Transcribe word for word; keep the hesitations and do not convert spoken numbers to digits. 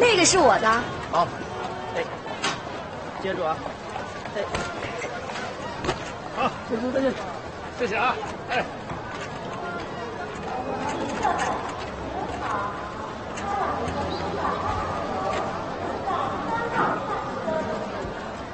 那个是我的。 好，哎，接住啊！哎，好，谢谢谢谢，谢谢啊！哎。